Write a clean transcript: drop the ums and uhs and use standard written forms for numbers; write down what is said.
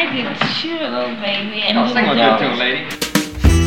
I did too, baby. And Oh, sing one good tune, lady.